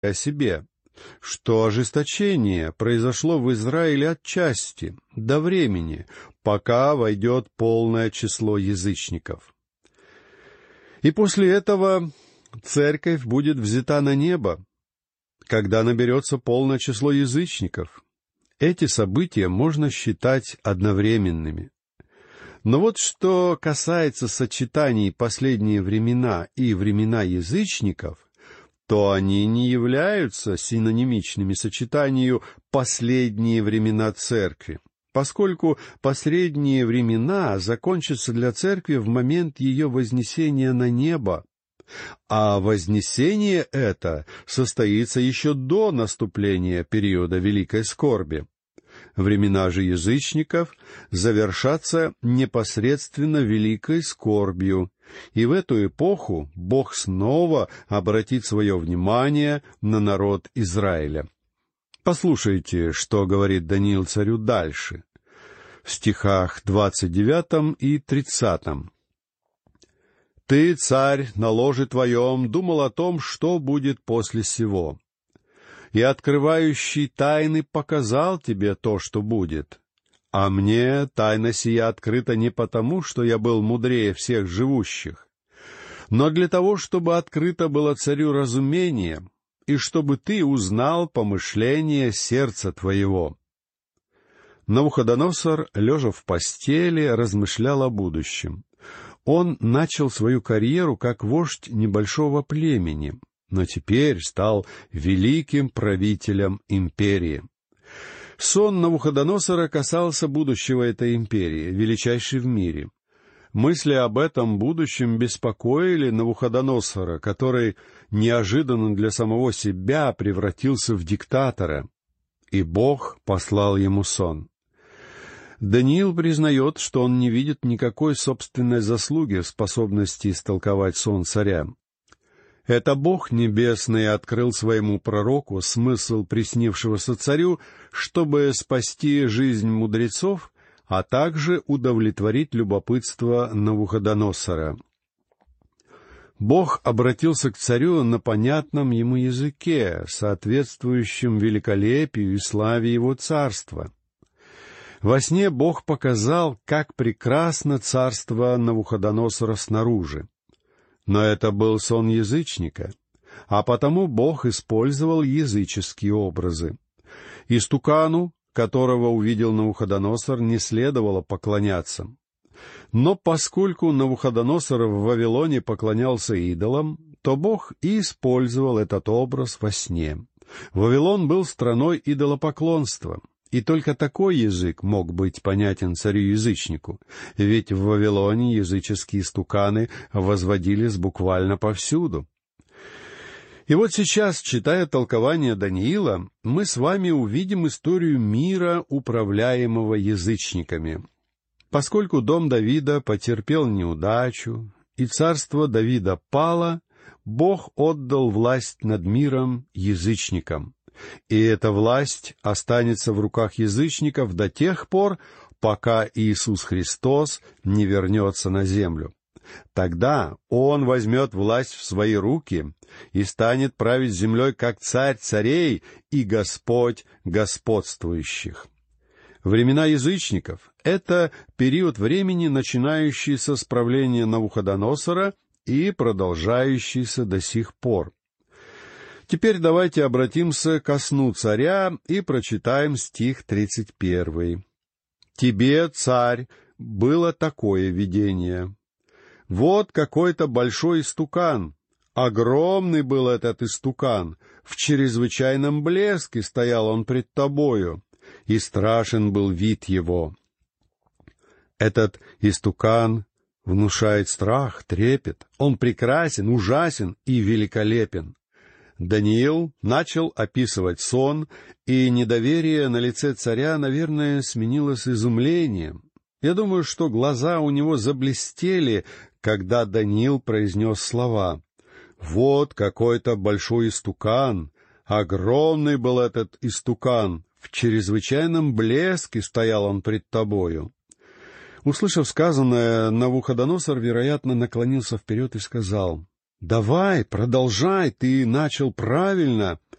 о себе, что ожесточение произошло в Израиле отчасти, до времени, пока войдет полное число язычников. И после этого церковь будет взята на небо, когда наберется полное число язычников. Эти события можно считать одновременными. Но вот что касается сочетаний «последние времена» и «времена язычников», то они не являются синонимичными сочетанию «последние времена церкви», поскольку последние времена закончатся для церкви в момент ее вознесения на небо, а вознесение это состоится еще до наступления периода великой скорби. Времена же язычников завершатся непосредственно великой скорбью, и в эту эпоху Бог снова обратит свое внимание на народ Израиля. Послушайте, что говорит Даниил царю дальше, в стихах 29 и 30. «Ты, царь, на ложе твоем думал о том, что будет после сего. И открывающий тайны показал тебе то, что будет. А мне тайна сия открыта не потому, что я был мудрее всех живущих, но для того, чтобы открыто было царю разумение, и чтобы ты узнал помышление сердца твоего». Навуходоносор, лежа в постели, размышлял о будущем. Он начал свою карьеру как вождь небольшого племени, но теперь стал великим правителем империи. Сон Навуходоносора касался будущего этой империи, величайшей в мире. Мысли об этом будущем беспокоили Навуходоносора, который неожиданно для самого себя превратился в диктатора, и Бог послал ему сон. Даниил признает, что он не видит никакой собственной заслуги в способности истолковать сон царя. Это Бог Небесный открыл своему пророку смысл приснившегося царю, чтобы спасти жизнь мудрецов, а также удовлетворить любопытство Навуходоносора. Бог обратился к царю на понятном ему языке, соответствующем великолепию и славе его царства. Во сне Бог показал, как прекрасно царство Навуходоносора снаружи. Но это был сон язычника, а потому Бог использовал языческие образы. Истукану, которого увидел Навуходоносор, не следовало поклоняться. Но поскольку Навуходоносор в Вавилоне поклонялся идолам, то Бог и использовал этот образ во сне. Вавилон был страной идолопоклонства, и только такой язык мог быть понятен царю-язычнику, ведь в Вавилоне языческие истуканы возводились буквально повсюду. И вот сейчас, читая толкование Даниила, мы с вами увидим историю мира, управляемого язычниками. Поскольку дом Давида потерпел неудачу, и царство Давида пало, Бог отдал власть над миром язычникам. И эта власть останется в руках язычников до тех пор, пока Иисус Христос не вернется на землю. Тогда Он возьмет власть в свои руки и станет править землей как царь царей и Господь господствующих. Времена язычников — это период времени, начинающийся с правления Навуходоносора и продолжающийся до сих пор. Теперь давайте обратимся ко сну царя и прочитаем стих 31. «Тебе, царь, было такое видение. Вот какой-то большой истукан. Огромный был этот истукан. В чрезвычайном блеске стоял он пред тобою, и страшен был вид его». Этот истукан внушает страх, трепет. Он прекрасен, ужасен и великолепен. Даниил начал описывать сон, и недоверие на лице царя, наверное, сменилось изумлением. Я думаю, что глаза у него заблестели, когда Даниил произнес слова: «Вот какой-то большой истукан, огромный был этот истукан, в чрезвычайном блеске стоял он пред тобою». Услышав сказанное, Навуходоносор, вероятно, наклонился вперед и сказал: «Давай, продолжай, ты начал правильно,